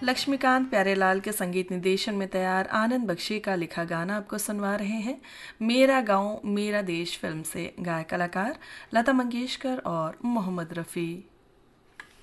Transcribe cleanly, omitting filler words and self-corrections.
लक्ष्मीकांत प्यारेलाल के संगीत निर्देशन में तैयार आनंद बख्शी का लिखा गाना आपको सुनवा रहे हैं। मेरा गांव मेरा देश फिल्म से गायक कलाकार लता मंगेशकर और मोहम्मद रफ़ी।